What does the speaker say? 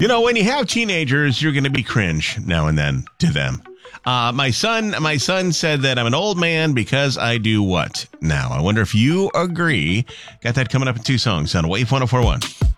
You know, when you have teenagers, you're going to be cringe now and then to them. My son said that I'm an old man because I do what now? I wonder if you agree. Got that coming up in 2 songs on Wave 104.1.